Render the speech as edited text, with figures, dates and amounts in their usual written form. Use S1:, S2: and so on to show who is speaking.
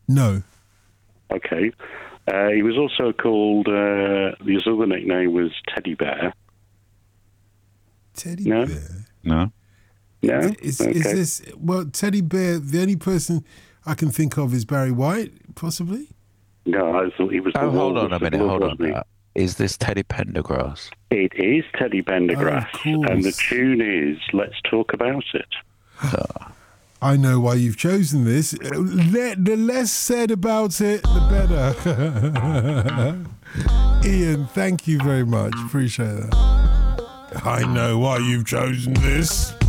S1: No.
S2: Okay. He was also called, his other nickname was Teddy Bear.
S1: Teddy
S2: No?
S1: Bear?
S3: No.
S2: No?
S1: Is
S2: Okay.
S1: this... Well, Teddy Bear, the only person I can think of is Barry White, possibly?
S2: No, I thought he was the
S3: Oh, hold on a
S2: Walrus of
S3: minute.
S2: Love,
S3: Hold
S2: wasn't he?
S3: on. Is this Teddy Pendergrass?
S2: It is Teddy Pendergrass.
S1: Of course.
S2: And the tune is Let's Talk About It.
S1: I know why you've chosen this. The less said about it, the better. Ian, thank you very much. Appreciate that. I know why you've chosen this.